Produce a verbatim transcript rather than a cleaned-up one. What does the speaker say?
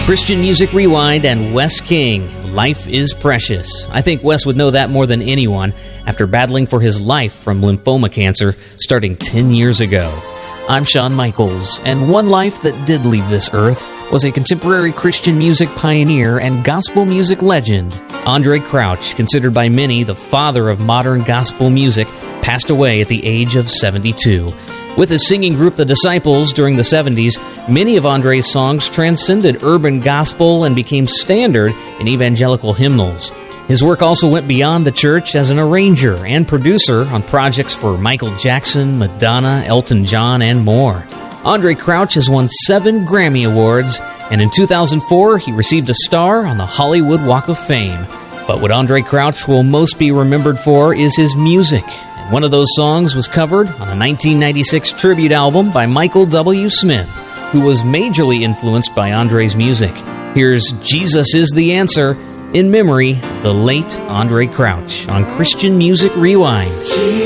Christian Music Rewind and Wes King, Life is Precious. I think Wes would know that more than anyone after battling for his life from lymphoma cancer starting ten years ago. I'm Shawn Michaels, and one life that did leave this earth was a contemporary Christian music pioneer and gospel music legend. Andraé Crouch, considered by many the father of modern gospel music, passed away at the age of seventy-two. With his singing group The Disciples during the seventies, many of Andraé's songs transcended urban gospel and became standard in evangelical hymnals. His work also went beyond the church as an arranger and producer on projects for Michael Jackson, Madonna, Elton John, and more. Andraé Crouch has won seven Grammy Awards, and in two thousand four, he received a star on the Hollywood Walk of Fame. But what Andraé Crouch will most be remembered for is his music. And one of those songs was covered on a nineteen ninety-six tribute album by Michael W. Smith, who was majorly influenced by Andraé's music. Here's Jesus Is the Answer, in memory, the late Andraé Crouch, on Christian Music Rewind.